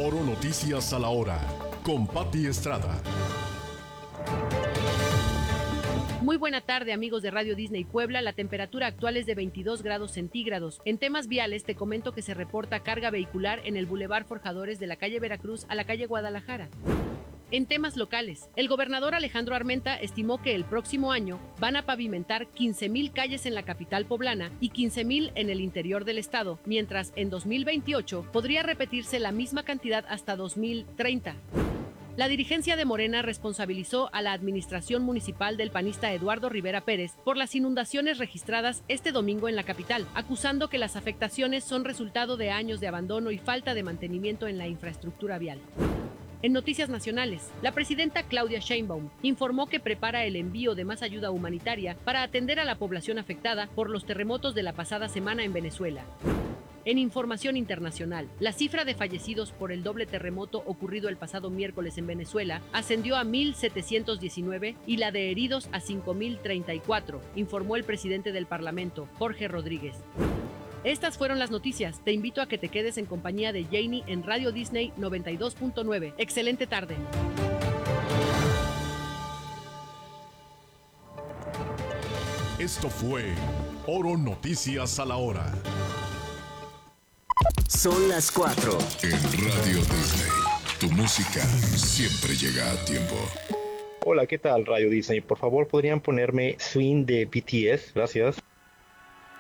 Oro Noticias a la hora, con Pati Estrada. Muy buena tarde, amigos de Radio Disney Puebla. La temperatura actual es de 22 grados centígrados. En temas viales te comento que se reporta carga vehicular en el Boulevard Forjadores de la calle Veracruz a la calle Guadalajara. En temas locales, el gobernador Alejandro Armenta estimó que el próximo año van a pavimentar 15,000 calles en la capital poblana y 15,000 en el interior del estado, mientras en 2028 podría repetirse la misma cantidad hasta 2030. La dirigencia de Morena responsabilizó a la administración municipal del panista Eduardo Rivera Pérez por las inundaciones registradas este domingo en la capital, acusando que las afectaciones son resultado de años de abandono y falta de mantenimiento en la infraestructura vial. En noticias nacionales, la presidenta Claudia Sheinbaum informó que prepara el envío de más ayuda humanitaria para atender a la población afectada por los terremotos de la pasada semana en Venezuela. En información internacional, la cifra de fallecidos por el doble terremoto ocurrido el pasado miércoles en Venezuela ascendió a 1,719 y la de heridos a 5,034, informó el presidente del Parlamento, Jorge Rodríguez. Estas fueron las noticias. Te invito a que te quedes en compañía de Janie en Radio Disney 92.9. Excelente tarde. Esto fue Oro Noticias a la hora. Son las 4. En Radio Disney, tu música siempre llega a tiempo. Hola, ¿qué tal Radio Disney? Por favor, ¿podrían ponerme Swing de BTS? Gracias.